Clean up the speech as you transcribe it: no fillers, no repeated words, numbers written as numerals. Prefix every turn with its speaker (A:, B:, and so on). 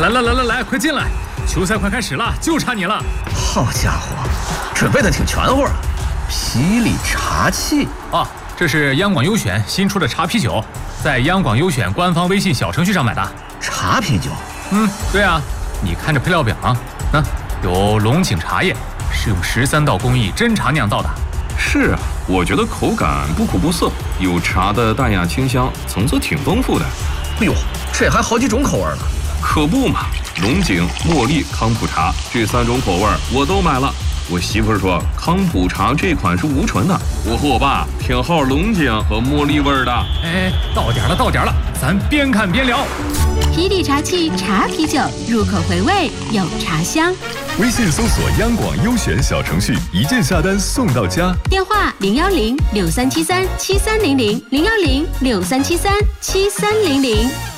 A: 来，快进来！球赛快开始了，就差你了。
B: 好家伙，准备的挺全乎啊！霹雳茶器
A: 啊，这是央广优选新出的茶啤酒，在央广优选官方微信小程序上买的。
B: 茶啤酒？
A: 对啊，你看这配料表啊，有龙井茶叶，是用13道工艺真茶酿造的。
C: 是啊，我觉得口感不苦不涩，有茶的淡雅清香，层次挺丰富的。
B: 哎呦，这还好几种口味呢。
C: 可不嘛，龙井、茉莉、康普茶这3种口味我都买了。我媳妇说康普茶这款是无醇的，我和我爸偏好龙井和茉莉味的。
A: 哎，到点了，咱边看边聊。
D: 霹雳茶器茶啤酒，入口回味有茶香。
E: 微信搜索央广优选小程序，一键下单送到家。
D: 电话01063737300，01063737300。